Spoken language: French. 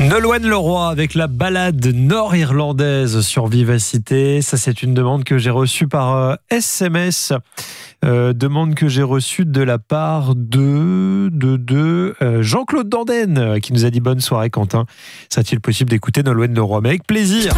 Nolwenn Leroy avec la balade nord-irlandaise sur Vivacité. Ça, c'est une demande que j'ai reçue par SMS. Demande que j'ai reçue de la part de Jean-Claude Danden qui nous a dit bonne soirée Quentin. Serait-il possible d'écouter Nolwenn Leroy? Mais avec plaisir.